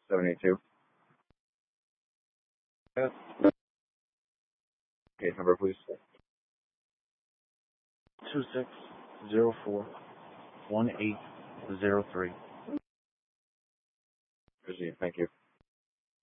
782. Yes. Case number, please. 26041803. Proceed. Thank you.